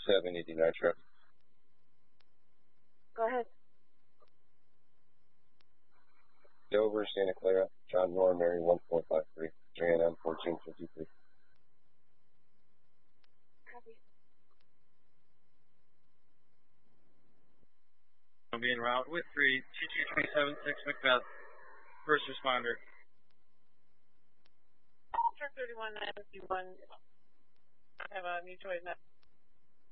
789 truck. Go ahead. Dover, Santa Clara, John Nora, Mary 1453, JNM 1453. Copy. I'll be en route with 22276 Macbeth, first responder. Truck 3191. I have a mutual net.